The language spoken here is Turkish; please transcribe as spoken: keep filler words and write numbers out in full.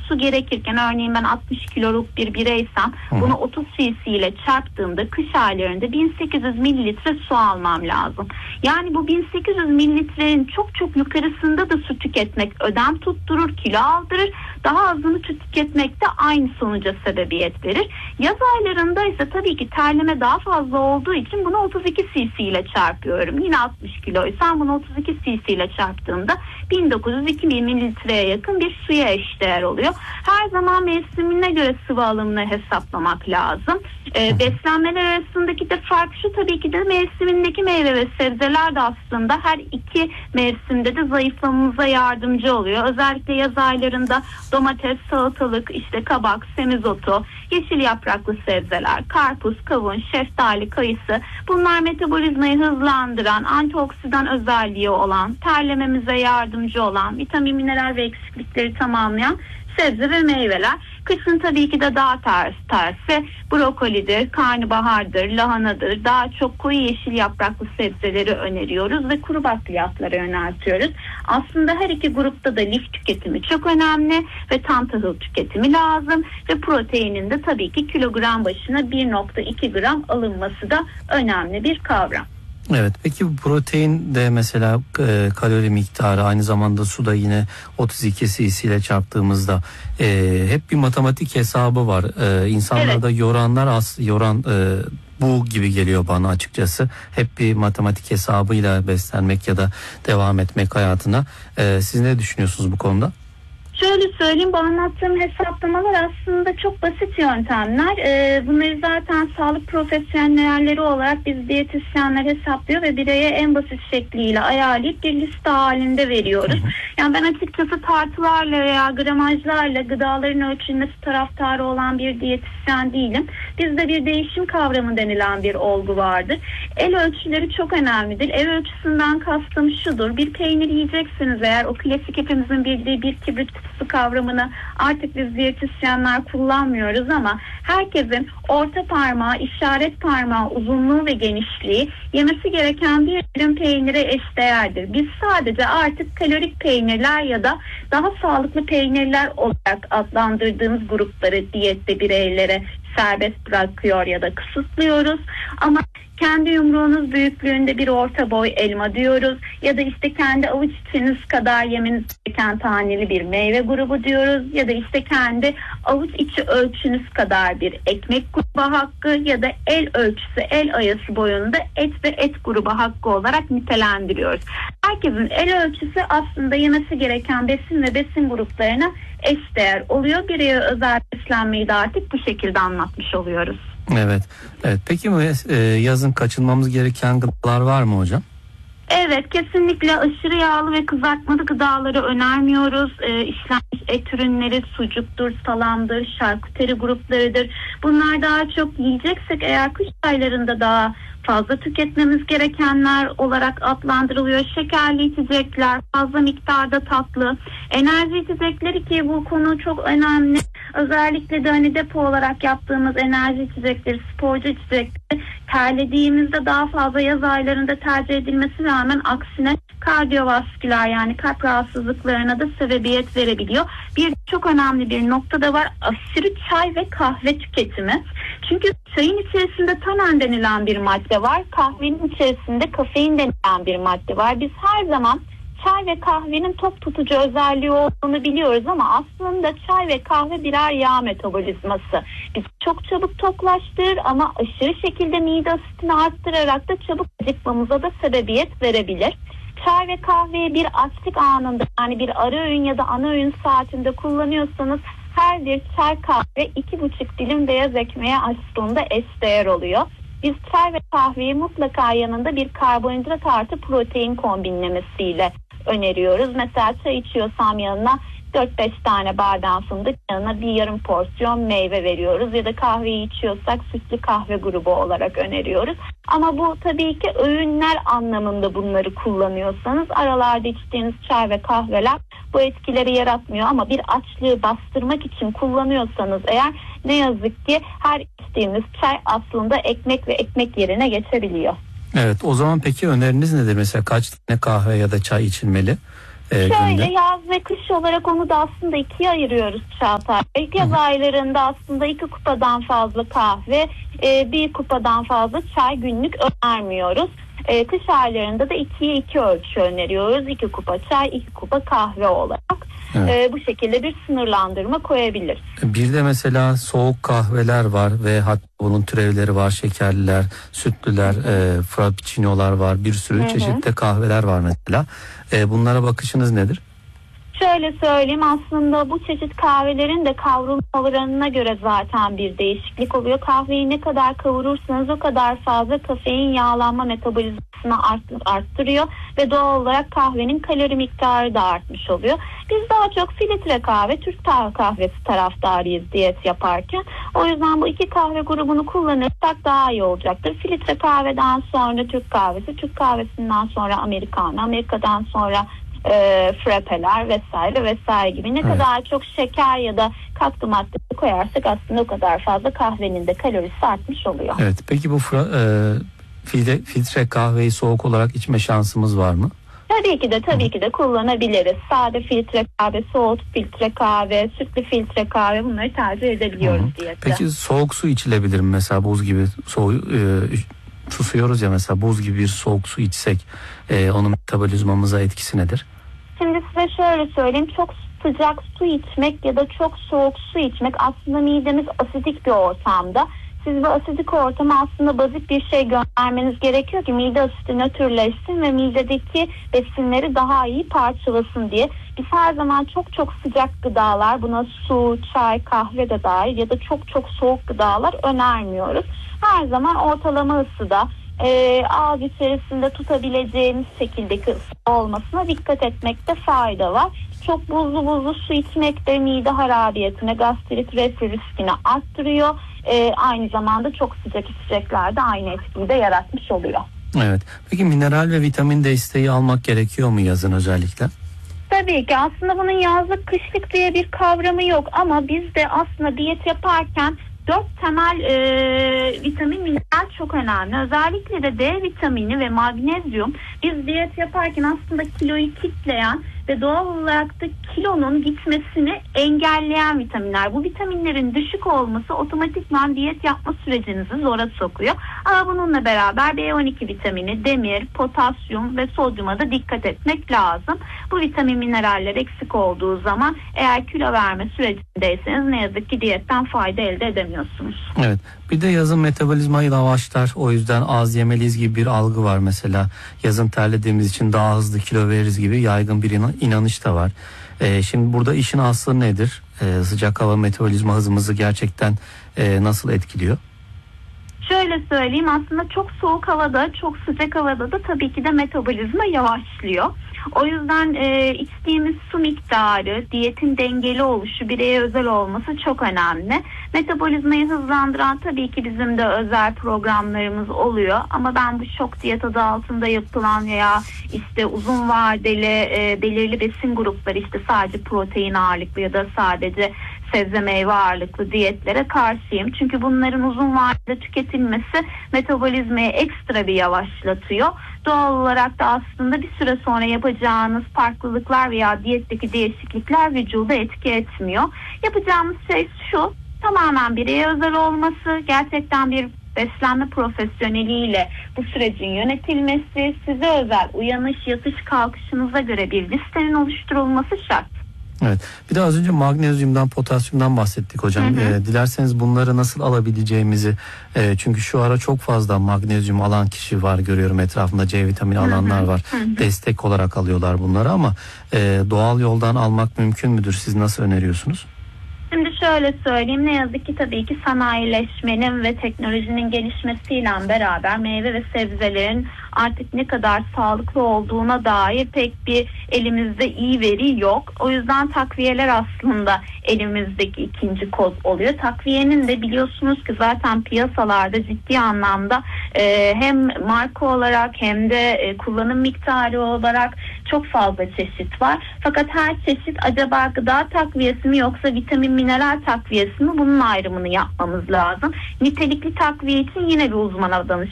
su gerekirken, örneğin ben altmış kiloluk bir bireysem Hı. bunu otuz cc ile çarptığımda kış aylarında bin sekiz yüz mililitre su almam lazım. Yani bu bin sekiz yüz mililitrenin çok çok yukarısında da su tüketmek ödem tutturur, kilo aldırır. Daha azını tüketmek de aynı sonuca sebebiyet verir. Yaz aylarında ise tabii ki terleme daha fazla olduğu için bunu otuz iki cc ile çarpıyorum. Yine altmış kiloysam bunu otuz iki cc ile çarptığımda bin dokuz yüz iki bin mililitreye yakın bir suya eşdeğer oluyor. Her zaman mevsimine göre sıvı alımını hesaplamak lazım. E, beslenmeler arasındaki de fark şu, tabii ki de mevsimindeki meyve ve sebzeler de aslında her iki mevsimde de zayıflamamıza yardımcı oluyor. Özellikle yaz aylarında domates, salatalık, işte kabak, semizotu, yeşil yapraklı sebzeler, karpuz, kavun, şeftali, kayısı, bunlar metabolizmayı hızlandıran, antioksidan özelliği olan, terlememize yardımcı olan, vitamin, mineral ve eksiklikleri tamamlayan sebze ve meyveler. Kışın tabii ki de daha ters, tersi brokolidir, karnabahardır, lahanadır. Daha çok koyu yeşil yapraklı sebzeleri öneriyoruz ve kuru bakliyatlara yöneltiyoruz. Aslında her iki grupta da lif tüketimi çok önemli ve tam tahıl tüketimi lazım ve proteinin de tabii ki kilogram başına bir nokta iki gram alınması da önemli bir kavram. Evet, peki bu protein de mesela e, kalori miktarı, aynı zamanda suda yine otuz iki cc ile çarptığımızda e, hep bir matematik hesabı var. E, insanlarda evet. yoranlar az yoran e, bu gibi geliyor bana açıkçası. Hep bir matematik hesabıyla beslenmek ya da devam etmek hayatına. E, siz ne düşünüyorsunuz bu konuda? Şöyle söyleyeyim, bu anlattığım hesaplamalar aslında çok basit yöntemler. Ee, bunları zaten sağlık profesyonelleri olarak biz diyetisyenler hesaplıyor ve bireye en basit şekliyle ayarlayıp bir liste halinde veriyoruz. Hı hı. Yani ben açıkçası tartılarla veya gramajlarla gıdaların ölçülmesi taraftarı olan bir diyetisyen değilim. Bizde bir değişim kavramı denilen bir olgu vardır. El ölçüleri çok önemlidir. El ölçüsünden kastım şudur: bir peynir yiyeceksiniz eğer, o klasik hepimizin bildiği bir kibrit kutusu kavramını artık biz diyetisyenler kullanmıyoruz ama herkesin orta parmağı, işaret parmağı uzunluğu ve genişliği yemesi gereken bir ürün peynire eşdeğerdir. Biz sadece artık kalorik peynirler ya da daha sağlıklı peynirler olarak adlandırdığımız grupları diyette bireylere serbest bırakıyor ya da kısıtlıyoruz. Ama kendi yumruğunuz büyüklüğünde bir orta boy elma diyoruz ya da işte kendi avuç içiniz kadar yemeniz gereken taneli bir meyve grubu diyoruz ya da işte kendi avuç içi ölçünüz kadar bir ekmek grubu hakkı ya da el ölçüsü, el ayası boyunda et ve et grubu hakkı olarak nitelendiriyoruz. Herkesin el ölçüsü aslında yemesi gereken besin ve besin gruplarına eşdeğer oluyor. Bireye özel beslenmeyi de artık bu şekilde anlatmış oluyoruz. Evet. Evet. Peki e, yazın kaçınmamız gereken gıdalar var mı hocam? Evet, kesinlikle aşırı yağlı ve kızartmalı gıdaları önermiyoruz. E, işlenmiş et ürünleri, sucuktur, salamdır, şarküteri gruplarıdır. Bunlar daha çok yiyeceksek eğer kış aylarında daha fazla tüketmemiz gerekenler olarak adlandırılıyor. Şekerli içecekler, fazla miktarda tatlı, enerji içecekleri ki bu konu çok önemli. Özellikle de hani depo olarak yaptığımız enerji içecekleri, sporcu içecekleri terlediğimizde daha fazla yaz aylarında tercih edilmesi rağmen aksine kardiyovasküler yani kalp rahatsızlıklarına da sebebiyet verebiliyor. Bir çok önemli bir nokta da var: aşırı çay ve kahve tüketimi. Çünkü çayın içerisinde tanen denilen bir madde var. Kahvenin içerisinde kafein denilen bir madde var. Biz her zaman çay ve kahvenin tok tutucu özelliği olduğunu biliyoruz ama aslında çay ve kahve birer yağ metabolizması. Biz çok çabuk toklaştırır ama aşırı şekilde mide asitini arttırarak da çabuk acıkmamıza da sebebiyet verebilir. Çay ve kahveyi bir açlık anında, yani bir ara öğün ya da ana öğün saatinde kullanıyorsanız her bir çay kahve iki buçuk dilim beyaz ekmeğe aslında eşdeğer oluyor. Biz çay ve kahveyi mutlaka yanında bir karbonhidrat artı protein kombinlemesiyle öneriyoruz. Mesela çay içiyorsam yanına dört beş tane badem fındık, yanına bir yarım porsiyon meyve veriyoruz ya da kahveyi içiyorsak sütlü kahve grubu olarak öneriyoruz. Ama bu tabii ki öğünler anlamında bunları kullanıyorsanız aralarda içtiğiniz çay ve kahveler bu etkileri yaratmıyor ama bir açlığı bastırmak için kullanıyorsanız eğer ne yazık ki her içtiğiniz çay aslında ekmek ve ekmek yerine geçebiliyor. Evet, o zaman peki öneriniz nedir? Mesela kaç tane kahve ya da çay içilmeli? e, Şöyle günde? yaz ve kış olarak onu da aslında ikiye ayırıyoruz Çağatay. Yaz aylarında aslında iki kupadan fazla kahve, e, bir kupadan fazla çay günlük önermiyoruz. E, kış aylarında da ikiye iki ölçü öneriyoruz. iki kupa çay, iki kupa kahve olarak. Evet. E, bu şekilde bir sınırlandırma koyabiliriz. Bir de mesela soğuk kahveler var ve hatta bunun türevleri var. Şekerliler, sütlüler, e, frappuccino'lar var. Bir sürü çeşitli kahveler var mesela. E, bunlara bakışınız nedir? Şöyle söyleyeyim, aslında bu çeşit kahvelerin de kavrulma oranına göre zaten bir değişiklik oluyor. Kahveyi ne kadar kavurursanız o kadar fazla kafein yağlanma metabolizmasını art- arttırıyor ve doğal olarak kahvenin kalori miktarı da artmış oluyor. Biz daha çok filtre kahve, Türk kahvesi taraftarıyız diyet yaparken. O yüzden bu iki kahve grubunu kullanırsak daha iyi olacaktır. Filtre kahveden sonra Türk kahvesi, Türk kahvesinden sonra Americano, Amerika'dan sonra E, frappeler vesaire vesaire gibi. Ne evet. kadar çok şeker ya da katkı maddesi koyarsak aslında o kadar fazla kahvenin de kalorisi artmış oluyor. Evet. Peki bu fra- e, filtre, filtre kahveyi soğuk olarak içme şansımız var mı? Tabii ki de tabii Hı. ki de kullanabiliriz. Sade filtre kahve, soğuk filtre kahve, sütlü filtre kahve, bunları tercih edebiliyoruz diyette. Peki soğuk su içilebilir mi? Mesela buz gibi soğuk e, susuyoruz ya, mesela buz gibi bir soğuk su içsek e, onun metabolizmamıza etkisi nedir? Şimdi size şöyle söyleyeyim, çok sıcak su içmek ya da çok soğuk su içmek aslında midemiz asidik bir ortamda. Siz bu asidik ortama aslında basit bir şey göndermeniz gerekiyor ki mide asidi nötrleşsin ve midedeki besinleri daha iyi parçalasın diye. Biz her zaman çok çok sıcak gıdalar, buna su, çay, kahve de dahil ya da çok çok soğuk gıdalar önermiyoruz. Her zaman ortalama ısıda e, ağız içerisinde tutabileceğimiz şekildeki ısı olmasına dikkat etmekte fayda var. Çok buzlu buzlu su içmek de mide harabiyetine, gastrit, reflü riskini arttırıyor. E, aynı zamanda çok sıcak içecekler de aynı etkiyi de yaratmış oluyor. Evet. Peki mineral ve vitamin desteği almak gerekiyor mu yazın özellikle? Tabii ki aslında bunun yazlık kışlık diye bir kavramı yok ama biz de aslında diyet yaparken dört temel e, vitamin, mineral çok önemli. Özellikle de D vitamini ve magnezyum biz diyet yaparken aslında kiloyu kitleyen ve doğal olarak da kilonun gitmesini engelleyen vitaminler. Bu vitaminlerin düşük olması otomatikman diyet yapma sürecinizi zora sokuyor. Ama bununla beraber B on iki vitamini, demir, potasyum ve sodyuma da dikkat etmek lazım. Bu vitamin, mineraller eksik olduğu zaman eğer kilo verme sürecindeyseniz ne yazık ki diyetten fayda elde edemiyorsunuz. Evet. Bir de yazın metabolizmayı yavaşlar. O yüzden az yemeliyiz gibi bir algı var mesela. Yazın terlediğimiz için daha hızlı kilo veririz gibi yaygın bir inanış da var. Ee, şimdi burada işin aslı nedir? Ee, sıcak hava metabolizma hızımızı gerçekten e, nasıl etkiliyor? Şöyle söyleyeyim, aslında çok soğuk havada, çok sıcak havada da tabii ki de metabolizma yavaşlıyor. O yüzden e, içtiğimiz su miktarı, diyetin dengeli oluşu, bireye özel olması çok önemli. Metabolizmayı hızlandıran tabii ki bizim de özel programlarımız oluyor. Ama ben bu şok diyet adı altında yapılan veya işte uzun vadeli e, belirli besin grupları, işte sadece protein ağırlıklı ya da sadece sebze meyve ağırlıklı diyetlere karşıyım. Çünkü bunların uzun vadede tüketilmesi metabolizmayı ekstra bir yavaşlatıyor. Doğal olarak da aslında bir süre sonra yapacağınız farklılıklar veya diyetteki değişiklikler vücuda etki etmiyor. Yapacağımız şey şu: tamamen bireye özel olması, gerçekten bir beslenme profesyoneliyle bu sürecin yönetilmesi, size özel uyanış, yatış, kalkışınıza göre bir listenin oluşturulması şart. Evet. Bir de az önce magnezyumdan, potasyumdan bahsettik hocam. Hı hı. E, dilerseniz bunları nasıl alabileceğimizi, e, çünkü şu ara çok fazla magnezyum alan kişi var, görüyorum etrafımda, C vitamini alanlar var. Hı hı. Destek olarak alıyorlar bunları ama e, doğal yoldan almak mümkün müdür? Siz nasıl öneriyorsunuz? Şimdi şöyle söyleyeyim, ne yazık ki tabii ki sanayileşmenin ve teknolojinin gelişmesiyle beraber meyve ve sebzelerin artık ne kadar sağlıklı olduğuna dair pek bir elimizde iyi veri yok. O yüzden takviyeler aslında elimizdeki ikinci koz oluyor. Takviyenin de biliyorsunuz ki zaten piyasalarda ciddi anlamda e, hem marka olarak hem de e, kullanım miktarı olarak çok fazla çeşit var. Fakat her çeşit acaba gıda takviyesi mi yoksa vitamin mineral takviyesi mi, bunun ayrımını yapmamız lazım. Nitelikli takviye için yine bir uzmana danışmanız